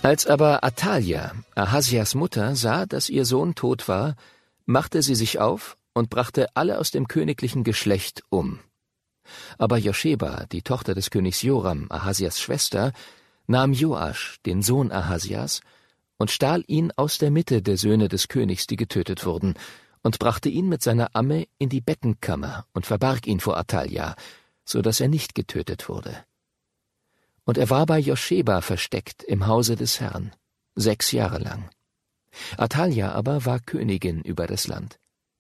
Als aber Athalja, Ahasjas Mutter, sah, dass ihr Sohn tot war, machte sie sich auf und brachte alle aus dem königlichen Geschlecht um. Aber Joscheba, die Tochter des Königs Joram, Ahasjas Schwester, nahm Joasch, den Sohn Ahasjas, und stahl ihn aus der Mitte der Söhne des Königs, die getötet wurden, und brachte ihn mit seiner Amme in die Bettenkammer und verbarg ihn vor Athalja, so dass er nicht getötet wurde. Und er war bei Joscheba versteckt im Hause des Herrn, 6 Jahre lang. Athalja aber war Königin über das Land.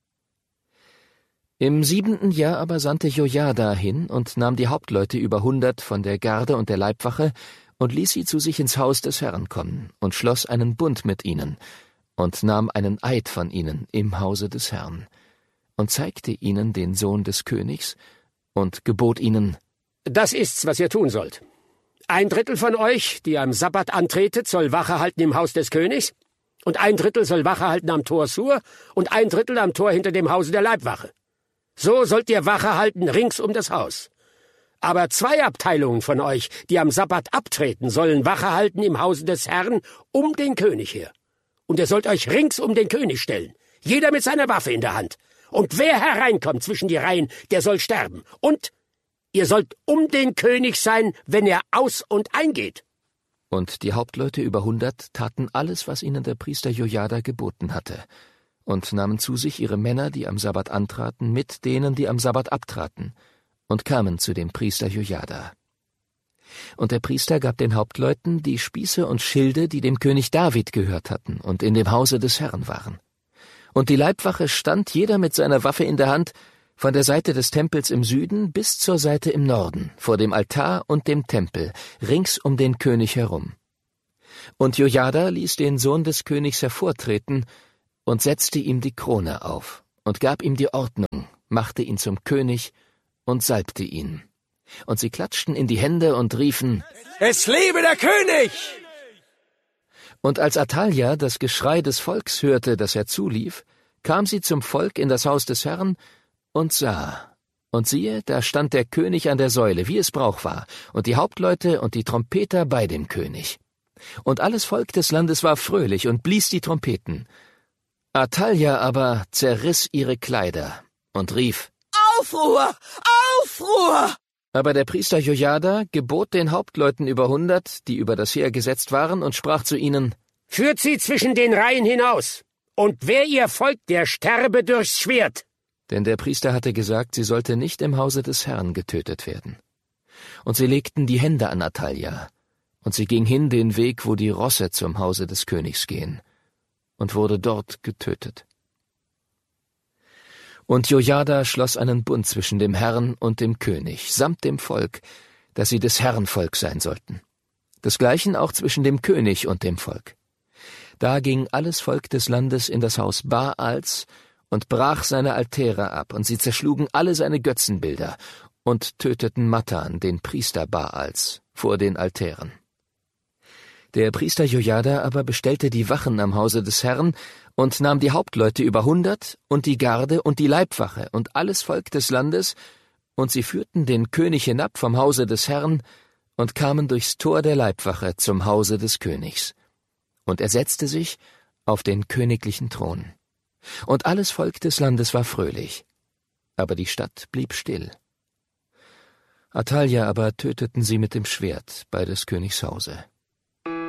Im 7. Jahr aber sandte Jojada hin und nahm die Hauptleute über 100 von der Garde und der Leibwache und ließ sie zu sich ins Haus des Herrn kommen und schloss einen Bund mit ihnen und nahm einen Eid von ihnen im Hause des Herrn und zeigte ihnen den Sohn des Königs und gebot ihnen: Das ist's, was ihr tun sollt. 1/3 von euch, die am Sabbat antretet, soll Wache halten im Haus des Königs, und 1/3 soll Wache halten am Tor Sur und 1/3 am Tor hinter dem Hause der Leibwache. So sollt ihr Wache halten rings um das Haus. Aber 2 Abteilungen von euch, die am Sabbat abtreten, sollen Wache halten im Hause des Herrn um den König her. Und ihr sollt euch rings um den König stellen, jeder mit seiner Waffe in der Hand. Und wer hereinkommt zwischen die Reihen, der soll sterben. Und ihr sollt um den König sein, wenn er aus- und eingeht. Und die Hauptleute über 100 taten alles, was ihnen der Priester Jojada geboten hatte, und nahmen zu sich ihre Männer, die am Sabbat antraten, mit denen, die am Sabbat abtraten, und kamen zu dem Priester Jojada. Und der Priester gab den Hauptleuten die Spieße und Schilde, die dem König David gehört hatten und in dem Hause des Herrn waren. Und die Leibwache stand jeder mit seiner Waffe in der Hand, von der Seite des Tempels im Süden bis zur Seite im Norden, vor dem Altar und dem Tempel, rings um den König herum. Und Jojada ließ den Sohn des Königs hervortreten und setzte ihm die Krone auf und gab ihm die Ordnung, machte ihn zum König und salbte ihn. Und sie klatschten in die Hände und riefen: Es lebe der König! Und als Athalja das Geschrei des Volks hörte, das herzulief, kam sie zum Volk in das Haus des Herrn und sah. Und siehe, da stand der König an der Säule, wie es Brauch war, und die Hauptleute und die Trompeter bei dem König. Und alles Volk des Landes war fröhlich und blies die Trompeten. Athalja aber zerriss ihre Kleider und rief: Aufruhr! Aufruhr! Aber der Priester Jojada gebot den Hauptleuten über 100, die über das Heer gesetzt waren, und sprach zu ihnen: Führt sie zwischen den Reihen hinaus, und wer ihr folgt, der sterbe durchs Schwert. Denn der Priester hatte gesagt, sie sollte nicht im Hause des Herrn getötet werden. Und sie legten die Hände an Athalja, und sie ging hin den Weg, wo die Rosse zum Hause des Königs gehen, und wurde dort getötet. Und Jojada schloss einen Bund zwischen dem Herrn und dem König, samt dem Volk, dass sie des Herrn Volk sein sollten. Desgleichen auch zwischen dem König und dem Volk. Da ging alles Volk des Landes in das Haus Baals und brach seine Altäre ab, und sie zerschlugen alle seine Götzenbilder und töteten Mattan, den Priester Baals, vor den Altären. Der Priester Jojada aber bestellte die Wachen am Hause des Herrn und nahm die Hauptleute über 100 und die Garde und die Leibwache und alles Volk des Landes, und sie führten den König hinab vom Hause des Herrn und kamen durchs Tor der Leibwache zum Hause des Königs. Und er setzte sich auf den königlichen Thron. Und alles Volk des Landes war fröhlich, aber die Stadt blieb still. Athalja aber töteten sie mit dem Schwert bei des Königs Hause.